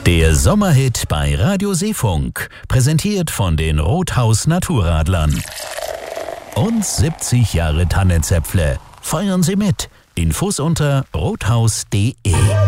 Der Sommerhit bei Radio Seefunk, präsentiert von den Rothaus Naturradlern. Und 70 Jahre Tannenzäpfle. Feiern Sie mit. Infos unter rothaus.de.